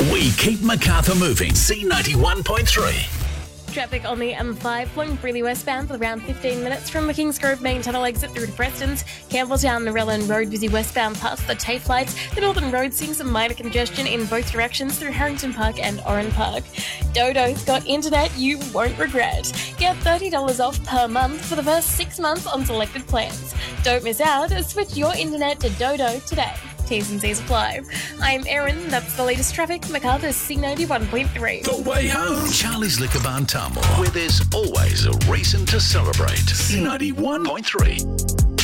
We keep Macarthur moving. C91.3. Traffic on the M5 flowing freely westbound for around 15 minutes from the Kingsgrove main tunnel exit through to Preston's. Campbelltown and Narellan Road busy westbound past the TAFE lights. The Northern Road seeing some minor congestion in both directions through Harrington Park and Oran Park. Dodo's got internet you won't regret. Get $30 off per month for the first 6 months on selected plans. Don't miss out. Switch your internet to Dodo today. T's and C's apply. I'm Erin. That's the latest traffic. Macarthur's C91.3. The way home. Charlie's Liquor Barn Tamworth, where there's always a reason to celebrate. C91.3.